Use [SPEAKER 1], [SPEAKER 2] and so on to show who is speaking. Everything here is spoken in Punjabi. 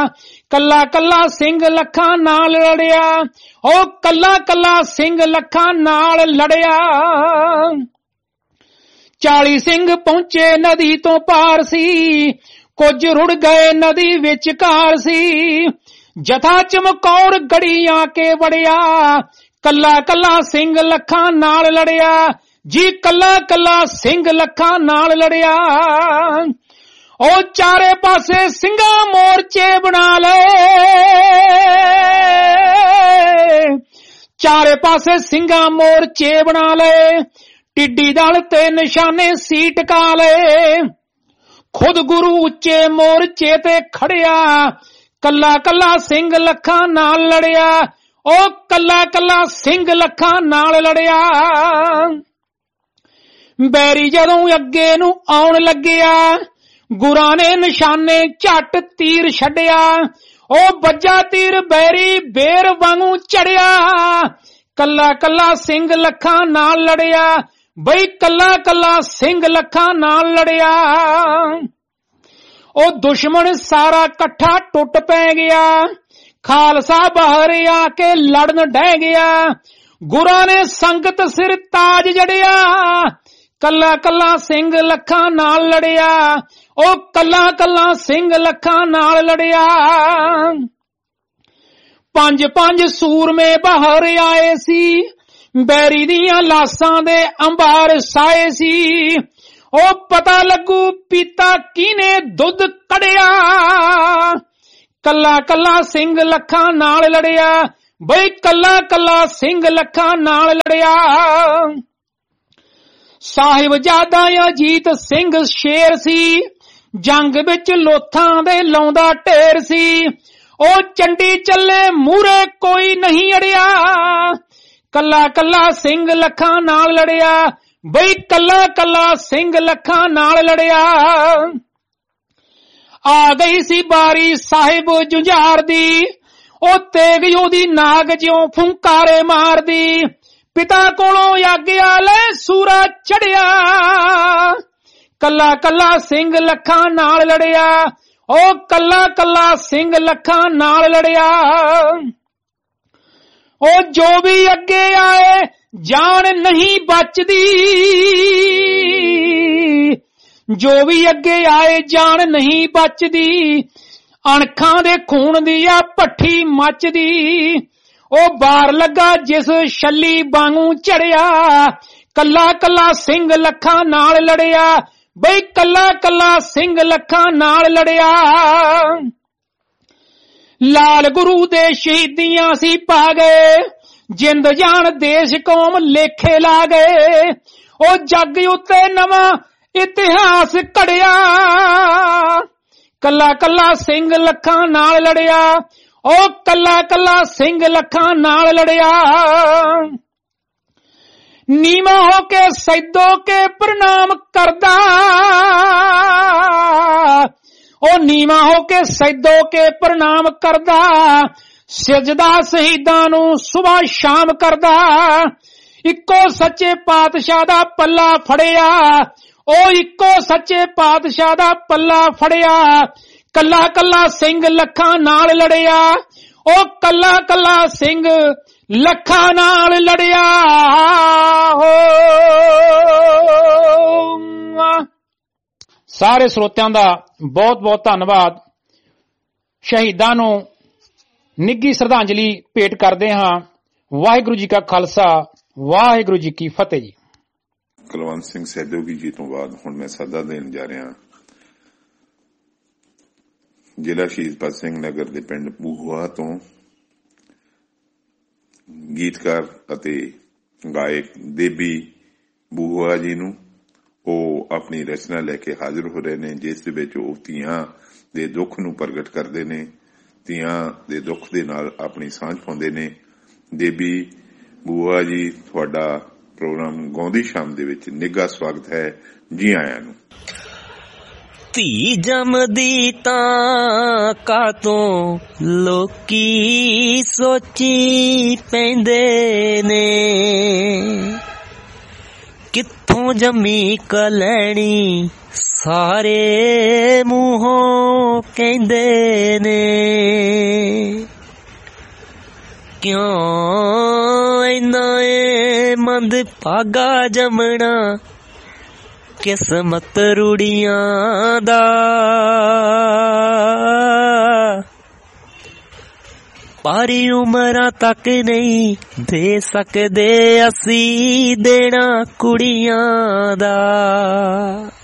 [SPEAKER 1] ਕੱਲਾ ਕੱਲਾ ਸਿੰਘ ਲੱਖਾਂ ਨਾਲ ਲੜਿਆ, ਉਹ ਕੱਲਾ ਕੱਲਾ ਸਿੰਘ ਲੱਖਾਂ ਨਾਲ ਲੜਿਆ। 40 ਸਿੰਘ ਪਹੁੰਚੇ ਨਦੀ ਤੋਂ ਪਾਰ ਸੀ, ਕੁਝ ਰੁੜ ਗਏ ਨਦੀ ਵਿਚਕਾਰ ਸੀ। ਜਥਾ ਚਮਕੌਰ ਗੜੀ ਆ ਕੇ ਵੜਿਆ, ਕੱਲਾ ਕੱਲਾ ਸਿੰਘ ਲੱਖਾਂ ਨਾਲ ਲੜਿਆ ਜੀ, ਕੱਲਾ ਕੱਲਾ ਸਿੰਘ ਲੱਖਾਂ ਨਾਲ ਲੜਿਆ। ਉਹ ਚਾਰੇ ਪਾਸੇ ਸਿੰਘਾਂ ਮੋਰਚੇ ਬਣਾ ਲਏ, ਚਾਰੇ ਪਾਸੇ ਸਿੰਘਾਂ ਮੋਰਚੇ ਬਣਾ ਲਏ, ਟਿੱਡੀ ਦਲ ਤੇ ਨਿਸ਼ਾਨੇ ਸੀ ਟਿਕਾ ਲਏ। ਖੁਦ ਗੁਰੂ ਉੱਚੇ ਮੋਰਚੇ ਤੇ ਖੜਿਆ, ਕੱਲਾ ਕੱਲਾ ਸਿੰਘ ਲੱਖਾਂ ਨਾਲ ਲੜਿਆ, ਉਹ ਕੱਲਾ ਕੱਲਾ ਸਿੰਘ ਲੱਖਾਂ ਨਾਲ ਲੜਿਆ। ਬੈਰੀ ਜਦੋਂ ਅੱਗੇ ਨੂੰ ਆਉਣ ਲੱਗਿਆ, ਗੁਰਾਂ ਨੇ ਨਿਸ਼ਾਨੇ ਝੱਟ ਤੀਰ ਛੱਡਿਆ, ਉਹ ਵੱਜਾ ਤੀਰ ਬੈਰੀ ਬੇਰ ਵਾਂਗੂ ਚੜਿਆ, ਕੱਲਾ ਕੱਲਾ ਸਿੰਘ ਲੱਖਾਂ ਨਾਲ ਲੜਿਆ ਬਈ, ਕੱਲਾ ਕੱਲਾ ਸਿੰਘ ਲੱਖਾਂ ਨਾਲ ਲੜਿਆ। ਉਹ ਦੁਸ਼ਮਣ ਸਾਰਾ ਇਕੱਠਾ ਟੁੱਟ ਪੈ ਗਿਆ, ਖਾਲਸਾ ਬਾਹਰ ਆ ਕੇ ਲੜਨ ਡਹਿ ਗਿਆ, ਗੁਰਾਂ ਨੇ ਸੰਗਤ ਸਿਰ ਤਾਜ ਜੜਿਆ, ਕੱਲਾ ਕੱਲਾ ਸਿੰਘ ਲੱਖਾਂ ਨਾਲ ਲੜਿਆ, ਉਹ ਕੱਲਾ ਕੱਲਾ ਸਿੰਘ ਲੱਖਾਂ ਨਾਲ ਲੜਿਆ। 5 ਸੂਰਮੇ ਬਾਹਰ ਆਏ ਸੀ, ਬੈਰੀ ਦੀਆਂ ਲਾਸਾਂ ਦੇ ਅੰਬਾਰ ਸਾਏ ਸੀ, ਉਹ ਪਤਾ ਲੱਗੂ ਪੀਤਾ ਕਿਹਨੇ ਦੁੱਧ ਕੜਿਆ, ਕੱਲਾ ਕੱਲਾ ਸਿੰਘ ਲੱਖਾਂ ਨਾਲ ਲੜਿਆ ਬਈ, ਕੱਲਾ ਕੱਲਾ ਸਿੰਘ ਲੱਖਾਂ ਨਾਲ ਲੜਿਆ। ਸਾਹਿਬਜ਼ਾਦਾ ਅਜੀਤ ਸਿੰਘ ਸ਼ੇਰ ਸੀ, ਜੰਗ ਵਿੱਚ ਲੋਥਾਂ ਦੇ ਲਾਉਂਦਾ ਢੇਰ ਸੀ, ਉਹ ਚੰਡੀ ਚੱਲੇ ਮੂਹਰੇ ਕੋਈ ਨਹੀਂ ਅੜਿਆ, ਕੱਲਾ ਕੱਲਾ ਸਿੰਘ ਲੱਖਾਂ ਨਾਲ ਲੜਿਆ ਬਈ, ਕੱਲਾ ਕੱਲਾ ਸਿੰਘ ਲੱਖਾਂ ਨਾਲ ਲੜਿਆ। ਆ ਗਈ ਸੀ ਬਾਰੀ ਸਾਹਿਬ ਜੁਝਾਰ ਦੀ, ਉਹ ਤੇਗ ਉਹਦੀ ਨਾਗ ਜਿਉਂ ਫੁੰਕਾਰੇ ਮਾਰਦੀ, ਪਿਤਾ ਕੋਲੋਂ ਆਗਿਆ ਲੈ ਸੂਰਾ ਚੜਿਆ, ਕੱਲਾ ਕੱਲਾ ਸਿੰਘ ਲੱਖਾਂ ਨਾਲ ਲੜਿਆ, ਉਹ ਕੱਲਾ ਕੱਲਾ ਸਿੰਘ ਲੱਖਾਂ ਨਾਲ ਲੜਿਆ। ਉਹ ਜੋ ਵੀ ਅੱਗੇ ਆਏ ਜਾਨ ਨਹੀਂ ਬਚਦੀ, ਜੋ ਵੀ ਅੱਗੇ ਆਏ ਜਾਨ ਨਹੀਂ ਬਚਦੀ, ਅਣਖਾਂ ਦੇ ਖੂਨ ਦੀ ਆ ਭੱਠੀ ਮੱਚਦੀ, ਉਹ ਬਾਰ ਲੱਗਾ ਜਿਸ ਛੱਲੀ ਵਾਂਗੂ ਝੜਿਆ, ਕੱਲਾ ਕੱਲਾ ਸਿੰਘ ਲੱਖਾਂ ਨਾਲ ਲੜਿਆ ਬਈ, ਕੱਲਾ ਕੱਲਾ ਸਿੰਘ ਲੱਖਾਂ ਨਾਲ ਲੜਿਆ। ਲਾਲ ਗੁਰੂ ਦੇ ਸ਼ਹੀਦੀਆਂ ਸੀ ਪਾ ਗਏ, ਜਿੰਦ ਜਾਨ ਦੇਸ਼ ਕੌਮ ਲੇਖੇ ਲਾ ਗਏ, ਉਹ ਜੱਗ ਉੱਤੇ ਨਵਾਂ ਇਤਿਹਾਸ ਘੜਿਆ, ਕੱਲਾ ਕੱਲਾ ਸਿੰਘ ਲੱਖਾਂ ਨਾਲ ਲੜਿਆ, ਉਹ ਕੱਲਾ ਕੱਲਾ ਸਿੰਘ ਲੱਖਾਂ ਨਾਲ ਲੜਿਆ। ਨੀਵਾਂ ਹੋ ਕੇ ਸੈਦੋ ਕੇ ਪ੍ਰਣਾਮ ਕਰਦਾ, ਉਹ ਨੀਵਾਂ ਹੋ ਕੇ ਸੈਦੋ ਕੇ ਪ੍ਰਣਾਮ ਕਰਦਾ, ਸਜਦਾ ਸ਼ਹੀਦਾਂ ਨੂੰ ਸੁਬਾਹ ਸ਼ਾਮ ਕਰਦਾ, ਇੱਕੋ ਸੱਚੇ ਪਾਤਸ਼ਾਹ ਦਾ ਪੱਲਾ ਫੜਿਆ, ਉਹ ਇੱਕੋ ਸੱਚੇ ਪਾਤਸ਼ਾਹ ਦਾ ਪੱਲਾ ਫੜਿਆ, ਕੱਲਾ ਕੱਲਾ ਸਿੰਘ ਲੱਖਾਂ ਨਾਲ ਲੜਿਆ, ਉਹ ਕੱਲਾ ਕੱਲਾ ਸਿੰਘ ਲੱਖਾਂ ਨਾਲ ਲੜਿਆ। ਸਾਰੇ ਸਰੋਤਿਆਂ ਦਾ ਬਹੁਤ ਬਹੁਤ ਧੰਨਵਾਦ। ਸ਼ਹੀਦਾਂ ਨੂੰ ਨਿੱਘੀ ਸ਼ਰਧਾਂਜਲੀ ਭੇਟ ਕਰਦੇ ਹਾਂ। ਵਾਹਿਗੁਰੂ ਜੀ ਕਾ ਖਾਲਸਾ, ਵਾਹਿਗੁਰੂ ਜੀ ਕੀ ਫਤਿਹ ਜੀ।
[SPEAKER 2] ਕੁਲਵੰਤ ਸਿੰਘ ਸੈਦੋਗੀ ਜੀ ਤੋਂ ਬਾਅਦ ਹੁਣ ਮੈਂ ਸੱਦਾ ਦੇਣ ਜਾ ਰਿਹਾ ਜ਼ਿਲ੍ਹਾ ਸ਼ਹੀਦ ਭਗਤ ਸਿੰਘ ਨਗਰ ਦੇ ਪਿੰਡ ਬੂਹੂਆ ਤੋਂ ਗੀਤਕਾਰ ਅਤੇ ਗਾਇਕ ਦੇਬੀ ਬੂਹੂਆ ਜੀ ਨੂੰ। ਉਹ ਆਪਣੀ ਰਚਨਾ ਲੈ ਕੇ ਹਾਜ਼ਰ ਹੋ ਰਹੇ ਨੇ, ਜਿਸ ਦੇ ਵਿੱਚ ਉਹ ਧੀਆਂ ਦੇ ਦੁੱਖ ਨੂੰ ਪ੍ਰਗਟ ਕਰਦੇ ਨੇ, ਧੀਆਂ ਦੇ ਦੁੱਖ ਦੇ ਨਾਲ ਆਪਣੀ ਸਾਂਝ ਪਾਉਂਦੇ ਨੇ। ਦੇਬੀ ਬੂਹੂਆ ਜੀ, ਤੁਹਾਡਾ ਪ੍ਰੋਗਰਾਮ ਗਾਉਂਦੀ ਸ਼ਾਮ ਦੇ ਵਿੱਚ ਨਿੱਘਾ ਸਵਾਗਤ ਹੈ। ਜੀ ਆਇਆਂ ਨੂੰ।
[SPEAKER 3] ਧੀ ਜੰਮਦੀ ਤਾਂ ਕਾਤੋਂ ਲੋਕੀ ਸੋਚੀ ਪੈਂਦੇ ਨੇ, ਕਿੱਥੋਂ ਜੰਮੀ ਕਲੈਣੀ ਸਾਰੇ ਮੂੰਹੋਂ ਕਹਿੰਦੇ ਨੇ ਕਿਉਂ ਇੰਨਾ ਏ ਮੰਦ ਭਾਗਾ ਜਮਣਾ ਕਿਸਮਤ ਰੂੜੀਆਂ ਦਾ ਪਾਰੀ ਉਮਰਾਂ ਤੱਕ ਨਹੀਂ ਦੇ ਸਕਦੇ ਅਸੀਂ ਦੇਣਾ ਕੁੜੀਆਂ ਦਾ।